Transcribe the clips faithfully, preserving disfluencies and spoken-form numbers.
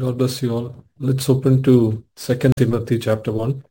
God bless you all. Let's open to Second Timothy chapter one.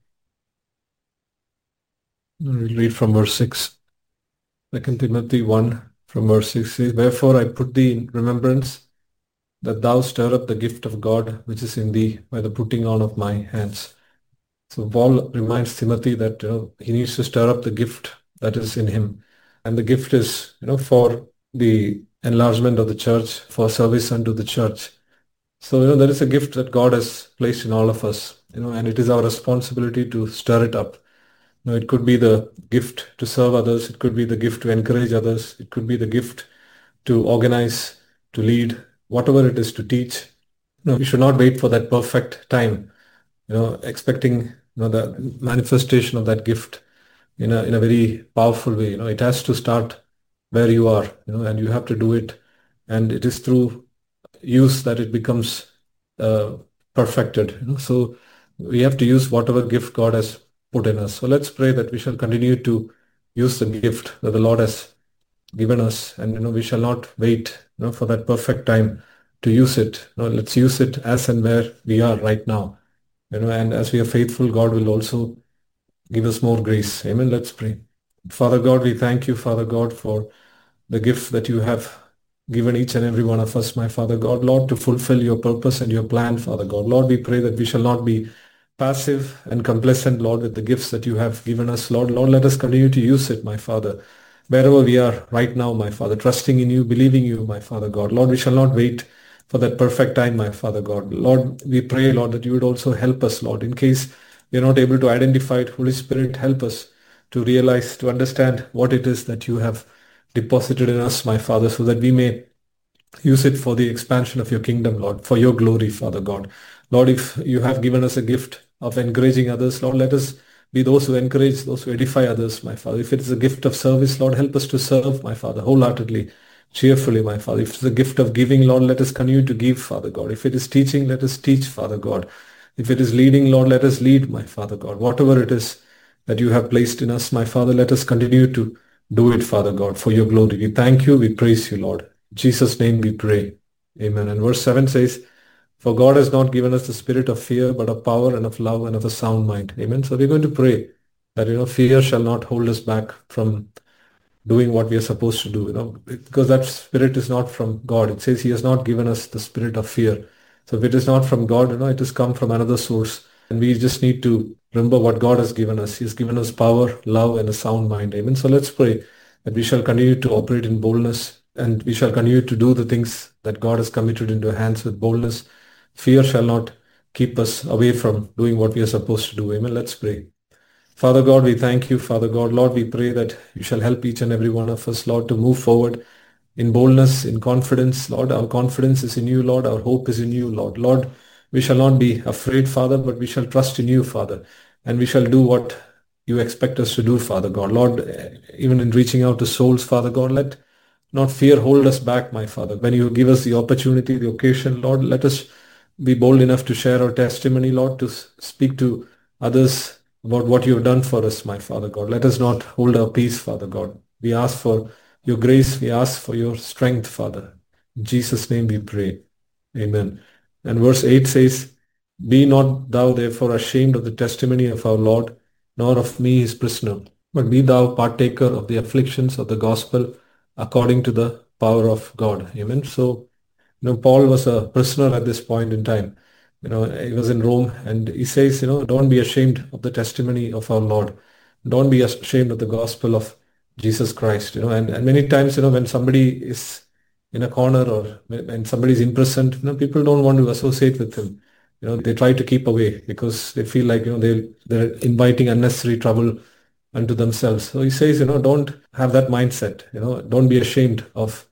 We'll read from verse six. Second Timothy one from verse six says, Wherefore I put thee in remembrance, that thou stir up the gift of God which is in thee by the putting on of my hands. So Paul reminds Timothy that you know he needs to stir up the gift that is in him. And the gift is you know for the enlargement of the church, for service unto the church. So, you know, there is a gift that God has placed in all of us, you know, and it is our responsibility to stir it up. You know, it could be the gift to serve others. It could be the gift to encourage others. It could be the gift to organize, to lead, whatever it is to teach. You know, we should not wait for that perfect time, you know, expecting, you know, the manifestation of that gift in a, in a very powerful way. You know, it has to start where you are, you know, and you have to do it. And it is through use that it becomes uh, perfected. You know? So we have to use whatever gift God has put in us. So let's pray that we shall continue to use the gift that the Lord has given us, and you know we shall not wait you know for that perfect time to use it. You know, let's use it as and where we are right now. You know, and as we are faithful, God will also give us more grace. Amen. Let's pray. Father God, we thank you, Father God, for the gift that you have given each and every one of us, my Father God, Lord, to fulfill your purpose and your plan, Father God. Lord, we pray that we shall not be passive and complacent, Lord, with the gifts that you have given us, Lord. Lord, let us continue to use it, my Father, wherever we are right now, my Father, trusting in you, believing you, my Father God. Lord, we shall not wait for that perfect time, my Father God. Lord, we pray, Lord, that you would also help us, Lord, in case we are not able to identify it. Holy Spirit, help us to realize, to understand what it is that you have deposited in us, my Father, so that we may use it for the expansion of your kingdom, Lord, for your glory, Father God. Lord, if you have given us a gift of encouraging others, Lord, let us be those who encourage, those who edify others, my Father. If it is a gift of service, Lord, help us to serve, my Father, wholeheartedly, cheerfully, my Father. If it's a gift of giving, Lord, let us continue to give, Father God. If it is teaching, let us teach, Father God. If it is leading, Lord, let us lead, my Father God. Whatever it is that you have placed in us, my Father, let us continue to do it, Father God, for your glory. We thank you, we praise you, Lord. In Jesus' name we pray. Amen. And verse seven says, For God has not given us the spirit of fear, but of power and of love and of a sound mind. Amen. So we're going to pray that, you know, fear shall not hold us back from doing what we are supposed to do, you know, because that spirit is not from God. It says he has not given us the spirit of fear. So if it is not from God, you know, it has come from another source. And we just need to remember what God has given us. He has given us power, love, and a sound mind. Amen. So let's pray that we shall continue to operate in boldness, and we shall continue to do the things that God has committed into our hands with boldness. Fear shall not keep us away from doing what we are supposed to do. Amen. Let's pray. Father God, we thank you, Father God. Lord, we pray that you shall help each and every one of us, Lord, to move forward in boldness, in confidence. Lord, our confidence is in you, Lord. Our hope is in you, Lord. Lord, we shall not be afraid, Father, but we shall trust in you, Father. And we shall do what you expect us to do, Father God. Lord, even in reaching out to souls, Father God, let not fear hold us back, my Father. When you give us the opportunity, the occasion, Lord, let us be bold enough to share our testimony, Lord, to speak to others about what you have done for us, my Father God. Let us not hold our peace, Father God. We ask for your grace. We ask for your strength, Father. In Jesus' name we pray. Amen. And verse eight says, Be not thou therefore ashamed of the testimony of our Lord, nor of me his prisoner, but be thou partaker of the afflictions of the gospel according to the power of God. Amen. So, you know, Paul was a prisoner at this point in time. You know, he was in Rome, and he says, you know, don't be ashamed of the testimony of our Lord. Don't be ashamed of the gospel of Jesus Christ. You know, and, and many times, you know, when somebody is in a corner or when somebody is imprisoned, you know, people don't want to associate with him. You know, they try to keep away because they feel like, you know, they they're inviting unnecessary trouble unto themselves. So he says, you know, don't have that mindset. You know, don't be ashamed of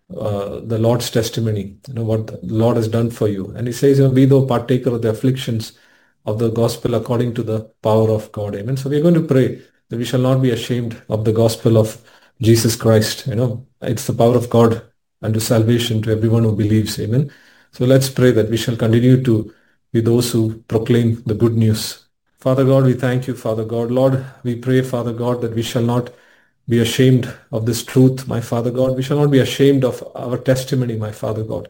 uh, the Lord's testimony, you know, what the Lord has done for you. And he says, you know, be thou partaker of the afflictions of the gospel according to the power of God. Amen. So we're going to pray that we shall not be ashamed of the gospel of Jesus Christ. You know, it's the power of God unto salvation to everyone who believes. Amen. So let's pray that we shall continue to be those who proclaim the good news. Father God, we thank you, Father God. Lord, we pray, Father God, that we shall not be ashamed of this truth, my Father God. We shall not be ashamed of our testimony, my Father God.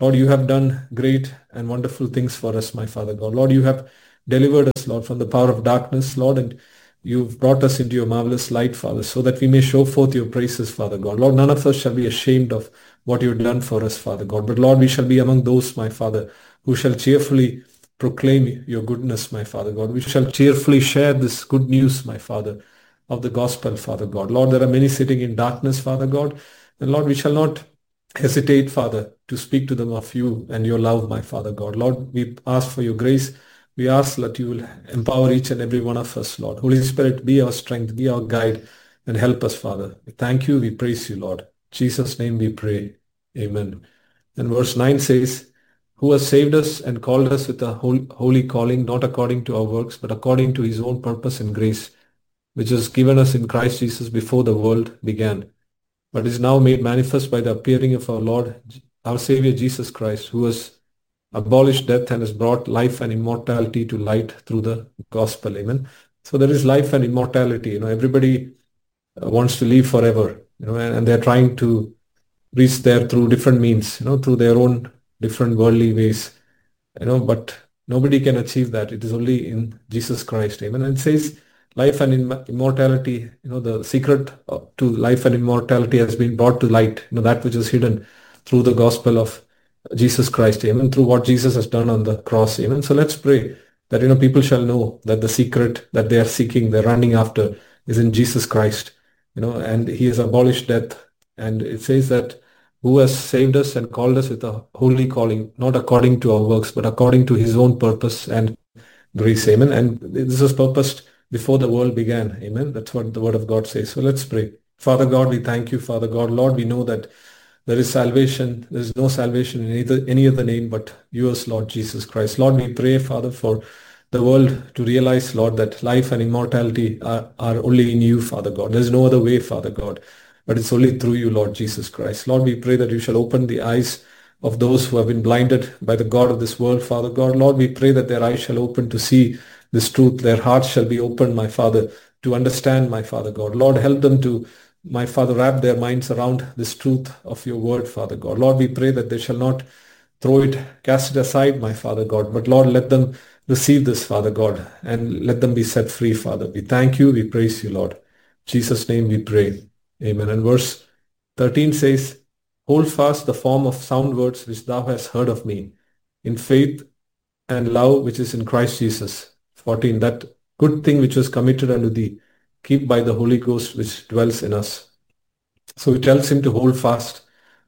Lord, you have done great and wonderful things for us, my Father God. Lord, you have delivered us, Lord, from the power of darkness, Lord, and you've brought us into your marvelous light, Father, so that we may show forth your praises, Father God. Lord, none of us shall be ashamed of what you've done for us, Father God. But Lord, we shall be among those, my Father, who shall cheerfully proclaim your goodness, my Father God. We shall cheerfully share this good news, my Father, of the gospel, Father God. Lord, there are many sitting in darkness, Father God. And Lord, we shall not hesitate, Father, to speak to them of you and your love, my Father God. Lord, we ask for your grace. We ask that you will empower each and every one of us, Lord. Holy Spirit, be our strength, be our guide, and help us, Father. We thank you, we praise you, Lord. In Jesus' name we pray. Amen. And verse nine says, who has saved us and called us with a holy calling, not according to our works, but according to his own purpose and grace, which was given us in Christ Jesus before the world began, but is now made manifest by the appearing of our Lord, our Savior Jesus Christ, who has abolished death and has brought life and immortality to light through the gospel. Amen. So there is life and immortality. You know, everybody wants to live forever, you know, and, and they're trying to reach there through different means, you know, through their own different worldly ways, you know, but nobody can achieve that. It is only in Jesus Christ. Amen. And it says life and immortality, you know, the secret to life and immortality has been brought to light, you know, that which is hidden through the gospel of Jesus Christ, amen, through what Jesus has done on the cross, amen. So let's pray that, you know, people shall know that the secret that they are seeking, they're running after, is in Jesus Christ, you know, and he has abolished death. And it says that who has saved us and called us with a holy calling, not according to our works, but according to his own purpose and grace, amen. And this was purposed before the world began, amen. That's what the word of God says. So let's pray. Father God, we thank you, Father God. Lord, we know that there is salvation. There is no salvation in either, any other name but yours, Lord Jesus Christ. Lord, we pray, Father, for the world to realize, Lord, that life and immortality are, are only in you, Father God. There's no other way, Father God, but it's only through you, Lord Jesus Christ. Lord, we pray that you shall open the eyes of those who have been blinded by the God of this world, Father God. Lord, we pray that their eyes shall open to see this truth. Their hearts shall be opened, my Father, to understand, my Father God. Lord, help them to, my Father, wrap their minds around this truth of your word, Father God. Lord, we pray that they shall not throw it, cast it aside, my Father God, but Lord, let them receive this, Father God, and let them be set free, Father. We thank you, we praise you, Lord. In Jesus' name we pray. Amen. And verse thirteen says, hold fast the form of sound words which thou hast heard of me, in faith and love which is in Christ Jesus. fourteen, that good thing which was committed unto thee, keep by the Holy Ghost which dwells in us. So he tells him to hold fast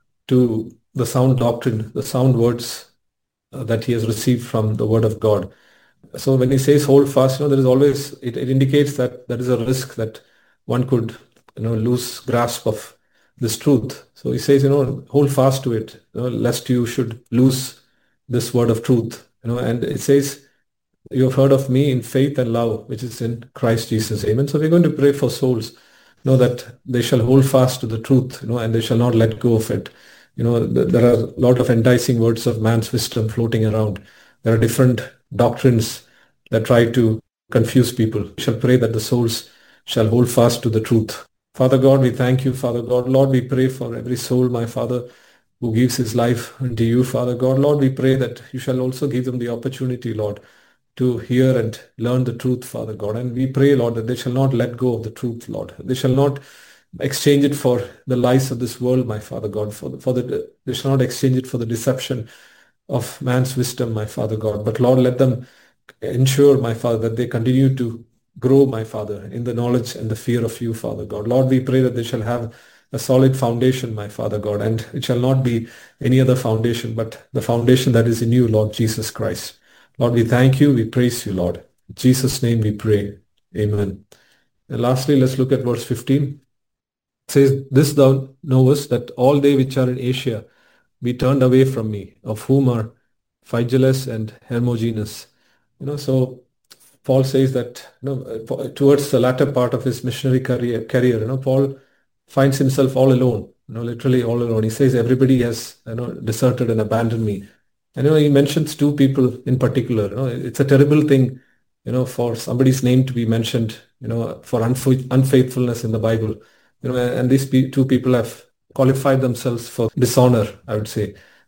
to the sound doctrine, the sound words uh, that he has received from the word of God. So when he says hold fast, you know, there is always, it, it indicates that there is a risk that one could, you know, lose grasp of this truth. So he says, you know, hold fast to it, you know, lest you should lose this word of truth, you know, and it says, you have heard of me in faith and love, which is in Christ Jesus. Amen. So we're going to pray for souls, you know, that they shall hold fast to the truth, you know, and they shall not let go of it. You know, th- there are a lot of enticing words of man's wisdom floating around. There are different doctrines that try to confuse people. We shall pray that the souls shall hold fast to the truth. Father God, we thank you, Father God. Lord, we pray for every soul, my Father, who gives his life unto you, Father God. Lord, we pray that you shall also give them the opportunity, Lord, to hear and learn the truth, Father God. And we pray, Lord, that they shall not let go of the truth, Lord. They shall not exchange it for the lies of this world, my Father God. For the, for the, they shall not exchange it for the deception of man's wisdom, my Father God. But Lord, let them ensure, my Father, that they continue to grow, my Father, in the knowledge and the fear of you, Father God. Lord, we pray that they shall have a solid foundation, my Father God, and it shall not be any other foundation, but the foundation that is in you, Lord Jesus Christ. Lord, we thank you, we praise you, Lord. In Jesus' name we pray. Amen. And lastly, let's look at verse fifteen. It says, this thou knowest, that all they which are in Asia be turned away from me, of whom are Phygelus and Hermogenes. You know, so Paul says that, you know, towards the latter part of his missionary career, career, you know, Paul finds himself all alone, you know, literally all alone. He says, everybody has, you know, deserted and abandoned me. And, you know, he mentions two people in particular. You know, it's a terrible thing, you know, for somebody's name to be mentioned, you know, for unf- unfaithfulness in the Bible. You know, and these two people have qualified themselves for dishonor, I would say.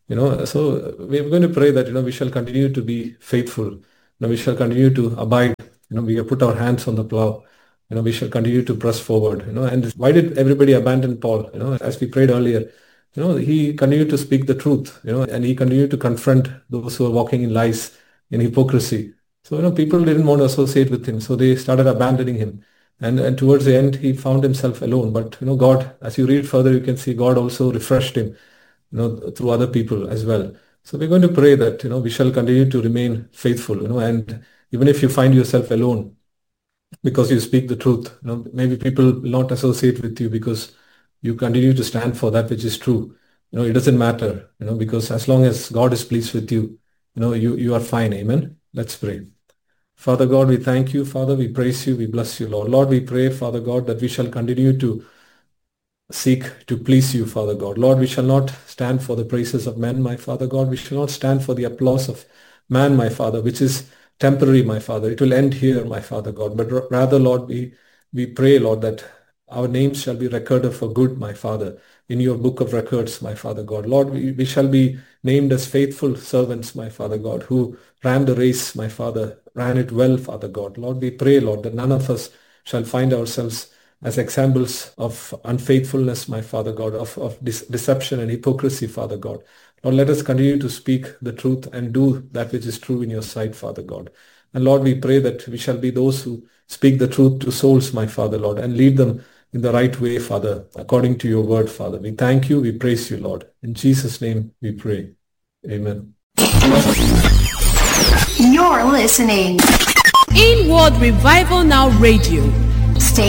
You know, so we're going to pray that, you know, we shall continue to be faithful. You know, we shall continue to abide. You know, we have put our hands on the plow. You know, we shall continue to press forward. You know, and why did everybody abandon Paul? You know, as we prayed earlier, you know, he continued to speak the truth, you know, and he continued to confront those who are walking in lies, in hypocrisy. So, you know, people didn't want to associate with him. So they started abandoning him. And, and towards the end, he found himself alone. But, you know, God, as you read further, you can see God also refreshed him, you know, through other people as well. So we're going to pray that, you know, we shall continue to remain faithful, you know, and even if you find yourself alone because you speak the truth, you know, maybe people will not associate with you because you continue to stand for that which is true. You know, it doesn't matter, you know, because as long as God is pleased with you, you know, you, you are fine. Amen. Let's pray. Father God, we thank you. Father, we praise you. We bless you, Lord. Lord, we pray, Father God, that we shall continue to seek to please you, Father God. Lord, we shall not stand for the praises of men, my Father God. We shall not stand for the applause of man, my Father, which is temporary, my Father. It will end here, my Father God. But r- rather, Lord, we, we pray, Lord, that our names shall be recorded for good, my Father, in your book of records, my Father God. Lord, we, we shall be named as faithful servants, my Father God, who ran the race, my Father, ran it well, Father God. Lord, we pray, Lord, that none of us shall find ourselves as examples of unfaithfulness, my Father God, of, of dis- deception and hypocrisy, Father God. Lord, let us continue to speak the truth and do that which is true in your sight, Father God. And Lord, we pray that we shall be those who speak the truth to souls, my Father, Lord, and lead them in the right way, Father, according to your word, Father. We thank you, we praise you, Lord. In Jesus' name we pray. Amen. You're listening. Inward Revival Now Radio. Stay